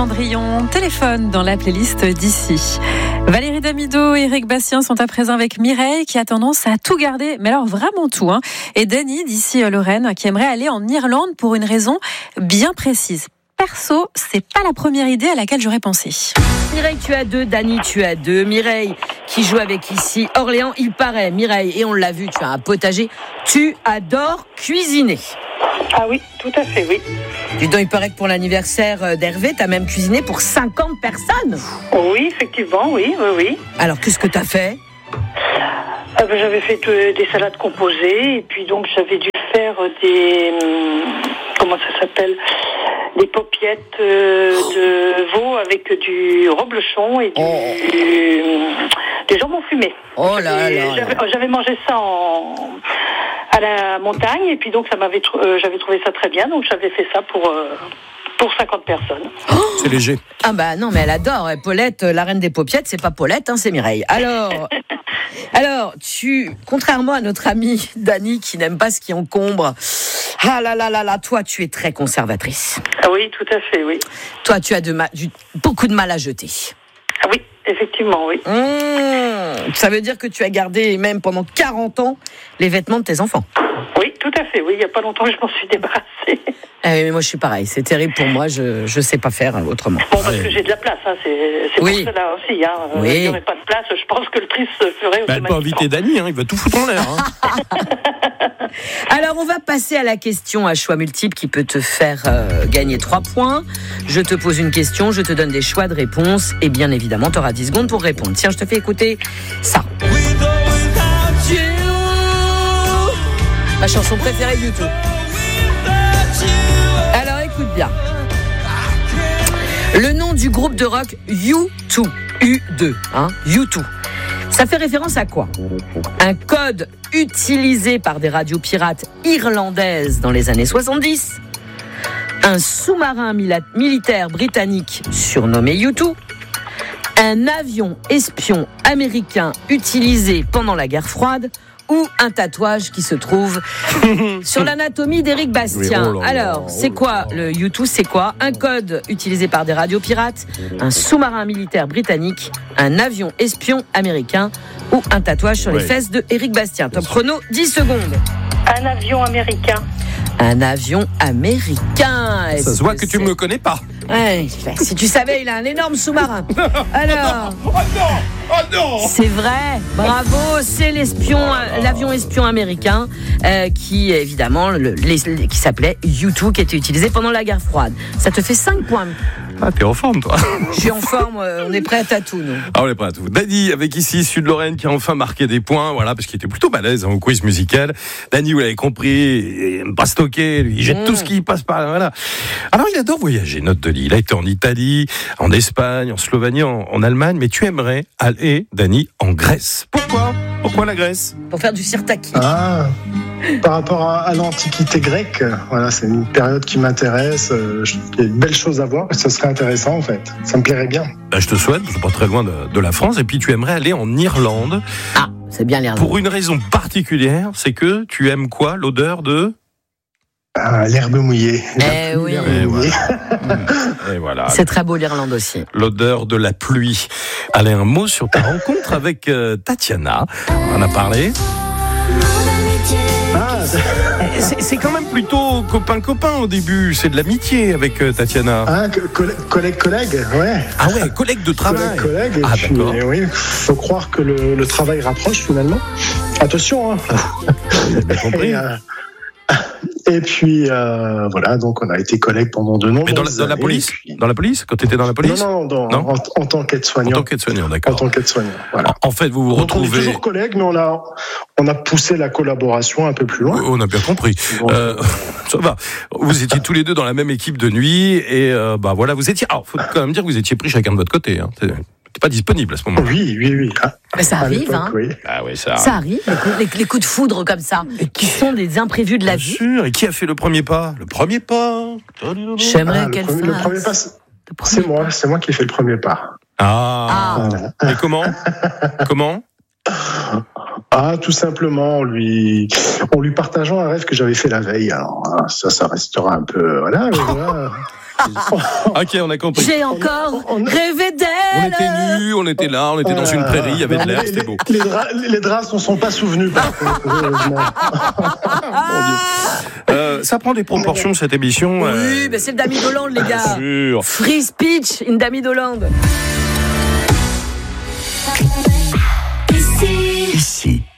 Cendrillon téléphone dans la playlist d'ici. Valérie Damido et Éric Bastien sont à présent avec Mireille qui a tendance à tout garder, mais alors vraiment tout. Et Dany d'ici Lorraine qui aimerait aller en Irlande pour une raison bien précise. Perso, c'est pas la première idée à laquelle j'aurais pensé. Mireille, tu as 2, Dany, tu as 2. Mireille, qui joue avec ici Orléans, il paraît, Mireille, et on l'a vu, tu as un potager, tu adores cuisiner. Ah oui, tout à fait, oui. Dis donc, il paraît que pour l'anniversaire d'Hervé, tu as même cuisiné pour 50 personnes. Oui, effectivement, oui. Alors, qu'est-ce que tu as fait ? J'avais fait des salades composées, et puis donc j'avais dû faire des... comment ça s'appelle ? Des paupiettes de veau avec du reblochon et du jambon fumé. Oh là là. J'avais mangé ça à la montagne, et puis donc j'avais trouvé ça très bien, donc j'avais fait ça pour 50 personnes. C'est léger. Ah bah non, mais elle adore. Paulette, la reine des paupiettes, c'est pas Paulette, c'est Mireille. Alors, contrairement à notre amie Dany qui n'aime pas ce qui encombre, toi, tu es très conservatrice. Ah oui, tout à fait, oui. Toi, tu as beaucoup de mal à jeter. Ah oui, effectivement, oui. Ça veut dire que tu as gardé, même pendant 40 ans, les vêtements de tes enfants. Oui, tout à fait, oui. Il n'y a pas longtemps que je m'en suis débarrassée. Mais moi, je suis pareil. C'est terrible pour moi. Je sais pas faire autrement. Bon, parce que j'ai de la place. C'est oui. pour cela aussi. Oui. Il n'y aurait pas de place. Je pense que le tri se ferait Elle peut inviter Dany. Il va tout foutre en l'air. Alors, on va passer à la question à choix multiples qui peut te faire gagner 3 points. Je te pose une question, je te donne des choix de réponse. Et bien évidemment, tu auras 10 secondes pour répondre. Tiens, je te fais écouter ça. Ma chanson préférée du tout. Alors écoute bien. Le nom du groupe de rock U2, U2, U2. Ça fait référence à quoi ? Un code utilisé par des radios pirates irlandaises dans les années 70. Un sous-marin militaire britannique surnommé U2. Un avion espion américain utilisé pendant la guerre froide. Ou un tatouage qui se trouve sur l'anatomie d'Éric Bastien. Alors, c'est quoi le U2 ? C'est quoi ? Un code utilisé par des radios pirates, un sous-marin militaire britannique, un avion espion américain ou un tatouage sur les fesses de Éric Bastien. Top chrono, 10 secondes. Un avion américain. Un avion américain. Ça se voit que tu ne me connais pas. Ouais, si tu savais, il a un énorme sous-marin. Alors. Oh non. C'est vrai, bravo, c'est l'avion espion américain qui évidemment qui s'appelait U2, qui était utilisé pendant la guerre froide. Ça te fait 5 points. Ah, t'es en forme, toi. Je suis en forme, on est prêt à tout, nous. Ah, on est prêt à tout. Dany, avec ici Sud-Lorraine, qui a enfin marqué des points, voilà, parce qu'il était plutôt balèze au quiz musical. Dany, vous l'avez compris, il aime pas stocker, il jette tout ce qui passe par là, voilà. Alors, il adore voyager, notre Dany. Il a été en Italie, en Espagne, en Slovénie, en Allemagne, mais tu aimerais aller, Dany, en Grèce. Pourquoi la Grèce ? Pour faire du sirtaki. Par rapport à l'Antiquité grecque, voilà, c'est une période qui m'intéresse. Il y a de belles choses à voir. Ça serait intéressant, en fait. Ça me plairait bien. Je te souhaite, je suis pas très loin de la France, et puis tu aimerais aller en Irlande. Ah, c'est bien l'Irlande. Pour une raison particulière, c'est que tu aimes quoi ? L'odeur de... l'herbe mouillée. Oui. Et voilà. C'est très beau l'Irlande aussi. L'odeur de la pluie. Allez, un mot sur ta rencontre avec Tatiana. On en a parlé. C'est quand même plutôt copain au début. C'est de l'amitié avec Tatiana. Collègue, ouais. Ah ouais, collègue de travail. Collègue, et puis, d'accord. Oui, faut croire que le travail rapproche finalement. Attention, J'ai bien compris. Et puis, voilà, donc on a été collègues pendant de nombreuses années. Mais dans la police puis... Dans la police ? Quand tu étais dans la police ? Non, en tant qu'aide-soignant. En tant qu'aide-soignant, d'accord. En tant qu'aide-soignant, voilà. En fait, vous donc retrouvez... on est toujours collègues, mais on a poussé la collaboration un peu plus loin. On a bien compris. Bon. Ça va. Vous étiez tous les deux dans la même équipe de nuit, et voilà, vous étiez... Alors, faut quand même dire que vous étiez pris chacun de votre côté, hein. T'es pas disponible à ce moment-là. Oui. Mais ça arrive, Oui. Ah oui, ça arrive, les coups de foudre comme ça, qui sont des imprévus de la vie. Bien sûr. Et qui a fait le premier pas ? J'aimerais qu'elle Le premier pas, c'est moi qui ai fait le premier pas. Voilà. Et comment Tout simplement en lui partageant un rêve que j'avais fait la veille. Alors ça restera un peu... Voilà. Ok, on a compris. J'ai encore rêvé d'elle. On était nus, on était là, on était dans une prairie, il y avait de l'air, c'était beau. Les draps ne sont pas souvenus, par contre. Ça prend des proportions, cette émission. Oui, mais c'est le Dami d'Hollande, les gars. Sûr. Free speech, une Dami d'Hollande. Ici.